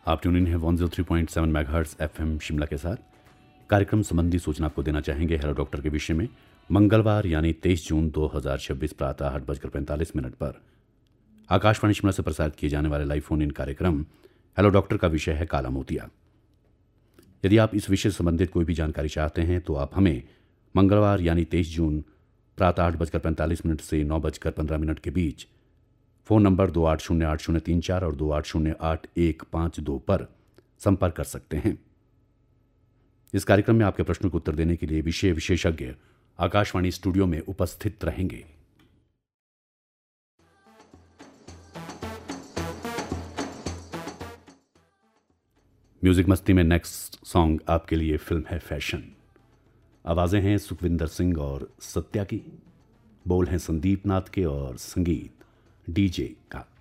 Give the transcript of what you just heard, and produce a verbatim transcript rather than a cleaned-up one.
आप tune in है one zero three point seven megahertz FM Shimla के साथ। कार्यक्रम संबंधी सूचना आपको देना चाहेंगे हेलो डॉक्टर के विषय में। मंगलवार यानी तेईस जून दो हज़ार छब्बीस प्रातः आठ बजकर पैंतालीस मिनट पर आकाशवाणी शिमला से प्रसारित किए जाने वाले लाइव फोन इन कार्यक्रम हेलो डॉक्टर का विषय है काला मोतिया। यदि आप इस विषय से संबंधित कोई भी जानकारी चाहते हैं तो आप हमें मंगलवार यानी तेईस जून प्रातः आठ बजकर पैंतालीस मिनट से नौ बजकर पंद्रह मिनट के बीच फ़ोन नंबर दो आठ शून्य आठ शून्य तीन चार और दो आठ शून्य आठ एक पाँच दो पर संपर्क कर सकते हैं। इस कार्यक्रम में आपके प्रश्नों के उत्तर देने के लिए विषय विशेषज्ञ आकाशवाणी स्टूडियो में उपस्थित रहेंगे। म्यूजिक मस्ती में नेक्स्ट सॉन्ग आपके लिए फिल्म है फैशन। आवाजें हैं सुखविंदर सिंह और सत्या की, बोल हैं संदीप नाथ के और संगीत डीजे का।